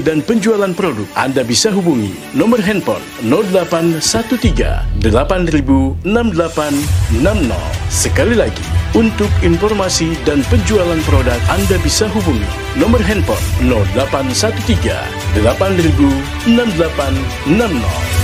dan penjualan produk, Anda bisa hubungi nomor handphone 0813 8000 6860. Sekali lagi, untuk informasi dan penjualan produk, Anda bisa hubungi nomor handphone 0813 8000 6860.